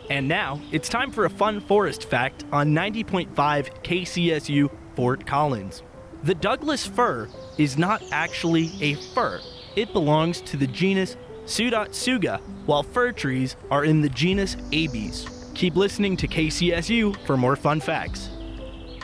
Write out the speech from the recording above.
And now, it's time for a fun forest fact on 90.5 KCSU Fort Collins. The Douglas fir is not actually a fir. It belongs to the genus Pseudotsuga, while fir trees are in the genus Abies. Keep listening to KCSU for more fun facts.